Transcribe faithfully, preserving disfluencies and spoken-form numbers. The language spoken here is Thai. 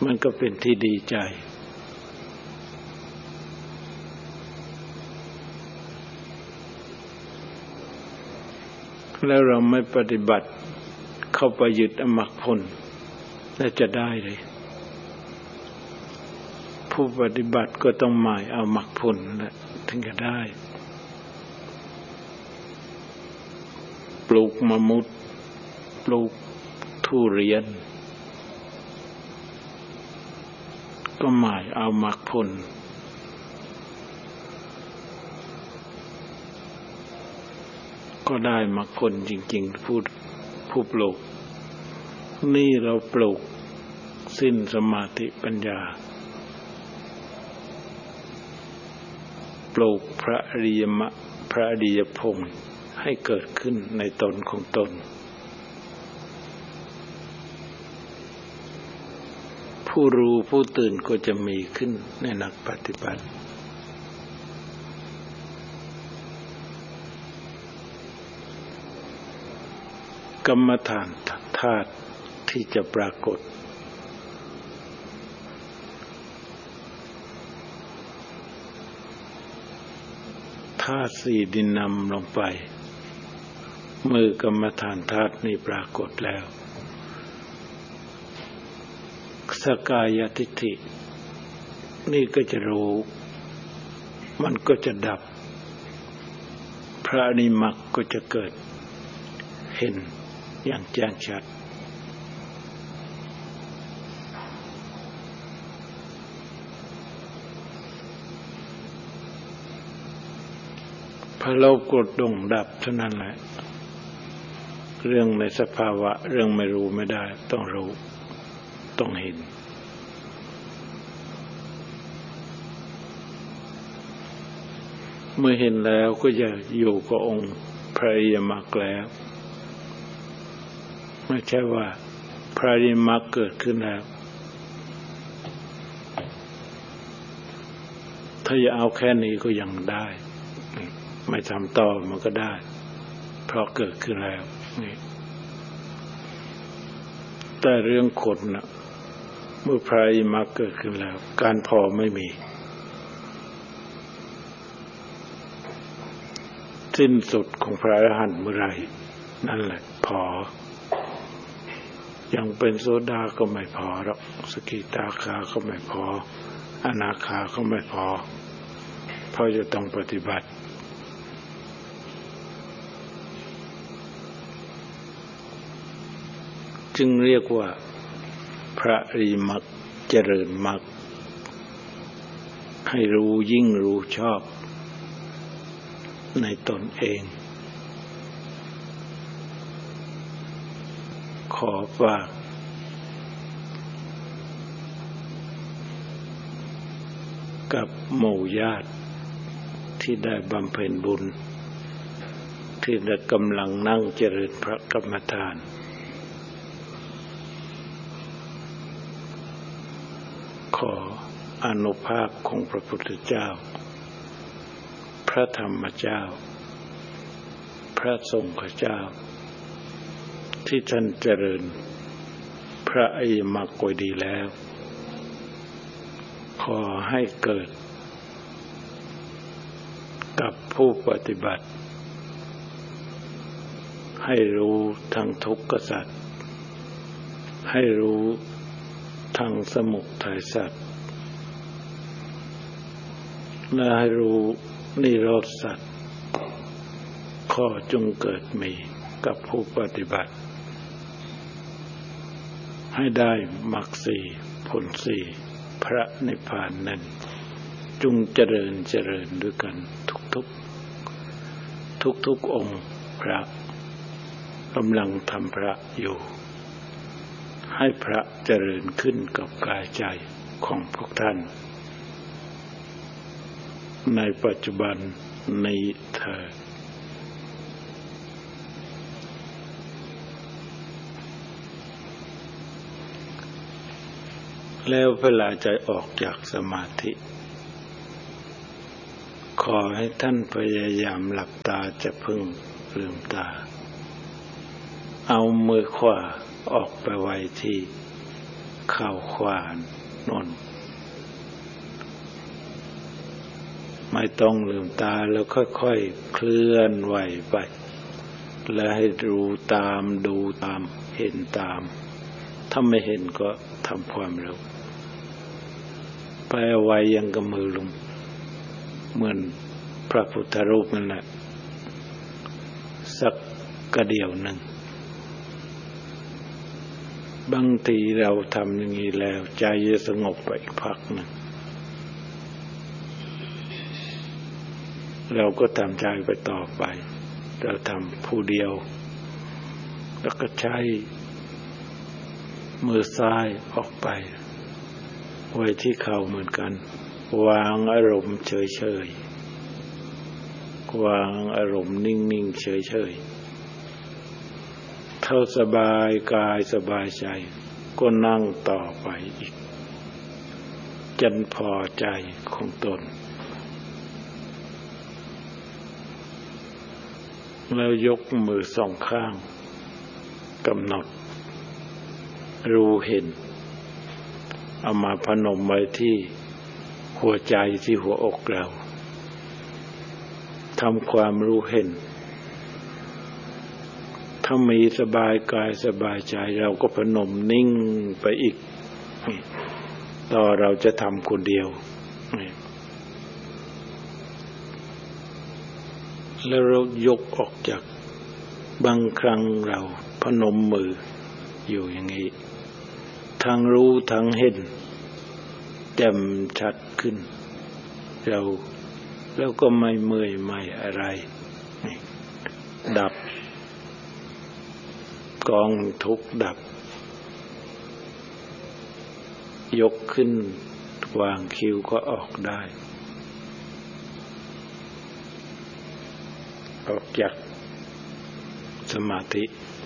มันก็เป็นที่ดีใจแล้วเราไม่ปฏิบัติเข้าไปยึดอมรรคผลแล้วจะได้เลยผู้ปฏิบัติก็ต้องหมายเอามรรคผลแหละถึงจะได้ปลูกมะมุดปลูกทุเรียนก็หมายเอามรรคผลก็ได้มรรคผลจริงๆผู้ผู้ปลูกนี่เราปลูกสิ้นสมาธิปัญญาปลูกพระอริยมรรคพระอริยผลให้เกิดขึ้นในตนของตนผู้รู้ผู้ตื่นก็จะมีขึ้นในนักปฏิบัติกรรมฐานธาตุที่จะปรากฏธาตุสี่ดินนำลงไปมือกรรมฐานธาตุนี้ปรากฏแล้วสกายทิฏฐินี่ก็จะรู้มันก็จะดับพระอริยมรรคก็จะเกิดเห็นอย่างแจ้งชัดพอเรากดดงดับเท่านั้นแหละเรื่องในสภาวะเรื่องไม่รู้ไม่ได้ต้องรู้ต้องเห็นเมื่อเห็นแล้วก็จะอยู่กับองค์พระอริยมรรคแล้วไม่ใช่ว่าพระอริยมรรคเกิดขึ้นแล้วถ้าจะเอาแค่นี้ก็ยังได้ไม่ทำต่อมันก็ได้เพราะเกิดขึ้นแล้วนี่แต่เรื่องคนนะเมื่อพระอริยมรรคเกิดขึ้นแล้วการพอไม่มีสิ้นสุดของพระอรหันต์เมื่อไรนั่นแหละพอยังเป็นโสดาก็ไม่พอหรอกสกิทาคาก็ไม่พออนาคาก็ไม่พอเพราะจะต้องปฏิบัติจึงเรียกว่าพระอริยมรรคเจริญมรรคให้รู้ยิ่งรู้ชอบในตนเองขอฝากกับหมู่ญาติที่ได้บำเพ็ญบุญที่ได้กำลังนั่งเจริญพระกรรมฐานขออานุภาพของพระพุทธเจ้าพระธรรมเจ้าพระสงฆ์เจ้าที่ท่านเจริญพระอริยมรรคโดยดีแล้วขอให้เกิดกับผู้ปฏิบัติให้รู้ทั้งทุกขสัจให้รู้ทั้งสมุทัยสัจและให้รู้นิโรธสัจขอจงเกิดมีกับผู้ปฏิบัติให้ได้มรรคสี่ผลสี่พระนิพพานนั้นจงเจริญเจริญด้วยกันทุกๆทุกๆองค์พระกำลังทำพระอยู่ให้พระเจริญขึ้นกับกายใจของพวกท่านในปัจจุบันนี้เถิดแล้วเวลาใจออกจากสมาธิขอให้ท่านพยายามหลับตาจะพึ่งลืมตาเอามือขวาออกไปไว้ที่เข้าขวานนนไม่ต้องลืมตาแล้วค่อยๆเคลื่อนไหวไปและให้ดูตามดูตามเห็นตามถ้าไม่เห็นก็ทำความเร็วไปเอาไว้ยังกับมือลงเหมือนพระพุทธรูปนั่นแหละสักกระเดี่ยวหนึ่งบางทีเราทำอย่างนี้แล้วใจจะสงบไปอีกพักหนึ่งเราก็ทำใจไปต่อไปเราทำผู้เดียวแล้วก็ใช้มือซ้ายออกไปไว้ที่เข่าเหมือนกันวางอารมณ์เฉยๆวางอารมณ์นิ่งๆเฉยๆเท่าสบายกายสบายใจก็นั่งต่อไปอีกจนพอใจของตนแล้วยกมือสองข้างกำหนดรู้เห็นเอามาพนมไว้ที่หัวใจที่หัวอกเราทำความรู้เห็นถ้ามีสบายกายสบายใจเราก็พนมนิ่งไปอีกต่อเราจะทำคนเดียวแล้วเรายกออกจากบางครั้งเราพนมมืออยู่อย่างนี้ทั้งรู้ทั้งเห็นแจ่มชัดขึ้นเราแล้วก็ไม่เมื่อยไม่อะไรดับกองทุกข์ดับยกขึ้นวางคิ้วก็ออกได้ออกจากสมาธิ